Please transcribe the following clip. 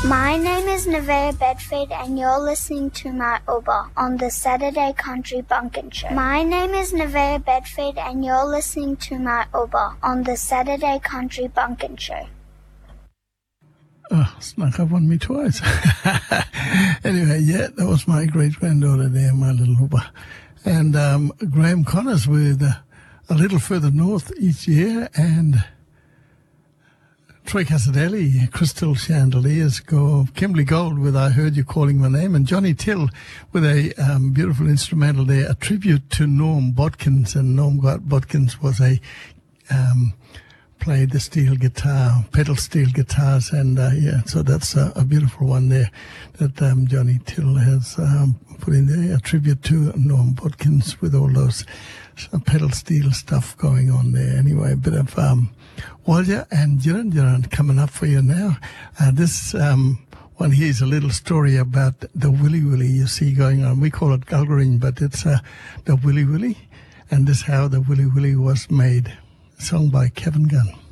My name is Nevaeh Bedford and you're listening to my Uber on the Saturday Country Bumpkin Show. My name is Nevaeh Bedford and you're listening to my Uber on the Saturday Country Bumpkin Show. Oh, snuck up on me twice. Anyway, yeah, that was my great-granddaughter there, my little Uber. And Graham Connors with A Little Further North each year, and Troy Casadelli, Crystal Chandeliers, Kimberly Gold with I Heard You Calling My Name, and Johnny Till with a beautiful instrumental there, a tribute to Norm Bodkins. And Norm Bodkins was played the steel guitar, pedal steel guitars, and so that's a beautiful one there that Johnny Till has put in there, a tribute to Norm Bodkins with all those pedal steel stuff going on there. Anyway, a bit of Walya and Jiran coming up for you now. This one here is a little story about the Willy Willy you see going on. We call it Galgarine, but it's the Willy Willy, and this is how the Willy Willy was made. A song by Kevin Gunn.